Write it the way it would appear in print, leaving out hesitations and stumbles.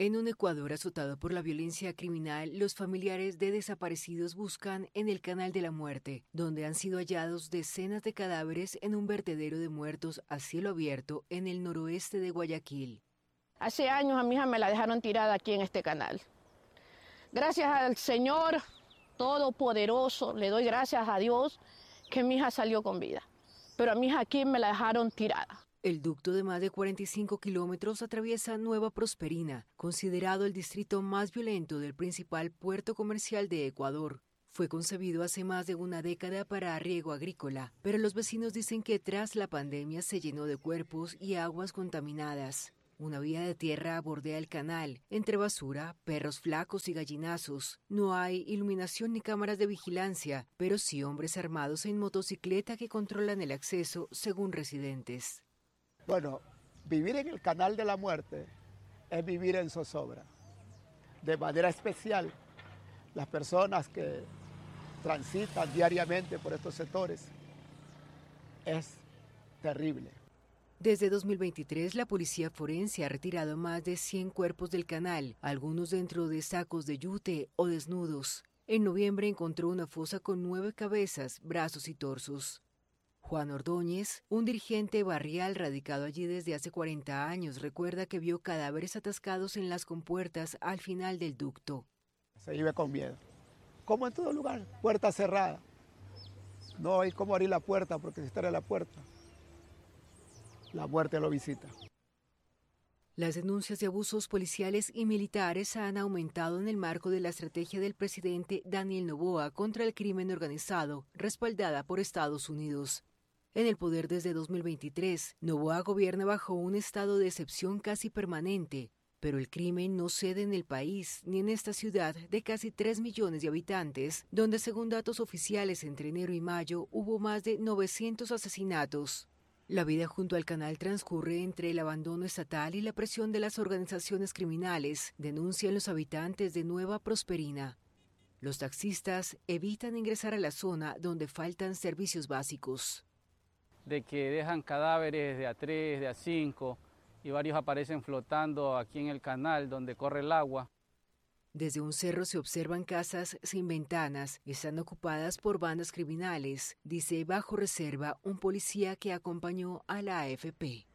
En un Ecuador azotado por la violencia criminal, los familiares de desaparecidos buscan en el Canal de la Muerte, donde han sido hallados decenas de cadáveres en un vertedero de muertos a cielo abierto en el noroeste de Guayaquil. Hace años a mi hija me la dejaron tirada aquí en este canal. Gracias al Señor Todopoderoso, le doy gracias a Dios que mi hija salió con vida. Pero a mi hija aquí me la dejaron tirada. El ducto de más de 45 kilómetros atraviesa Nueva Prosperina, considerado el distrito más violento del principal puerto comercial de Ecuador. Fue concebido hace más de una década para riego agrícola, pero los vecinos dicen que tras la pandemia se llenó de cuerpos y aguas contaminadas. Una vía de tierra bordea el canal, entre basura, perros flacos y gallinazos. No hay iluminación ni cámaras de vigilancia, pero sí hombres armados en motocicleta que controlan el acceso, según residentes. Bueno, vivir en el Canal de la Muerte es vivir en zozobra. De manera especial, las personas que transitan diariamente por estos sectores, es terrible. Desde 2023, la policía forense ha retirado más de 100 cuerpos del canal, algunos dentro de sacos de yute o desnudos. En noviembre encontró una fosa con 9 cabezas, brazos y torsos. Juan Ordóñez, un dirigente barrial radicado allí desde hace 40 años, recuerda que vio cadáveres atascados en las compuertas al final del ducto. Se vive con miedo. Como en todo lugar, puerta cerrada. No hay cómo abrir la puerta porque si está en la puerta, la muerte lo visita. Las denuncias de abusos policiales y militares han aumentado en el marco de la estrategia del presidente Daniel Noboa contra el crimen organizado, respaldada por Estados Unidos. En el poder desde 2023, Noboa gobierna bajo un estado de excepción casi permanente, pero el crimen no cede en el país ni en esta ciudad de casi 3 millones de habitantes, donde según datos oficiales entre enero y mayo hubo más de 900 asesinatos. La vida junto al canal transcurre entre el abandono estatal y la presión de las organizaciones criminales, denuncian los habitantes de Nueva Prosperina. Los taxistas evitan ingresar a la zona donde faltan servicios básicos. De que dejan cadáveres de A3, de A5 y varios aparecen flotando aquí en el canal donde corre el agua. Desde un cerro se observan casas sin ventanas, están ocupadas por bandas criminales, dice bajo reserva un policía que acompañó a la AFP.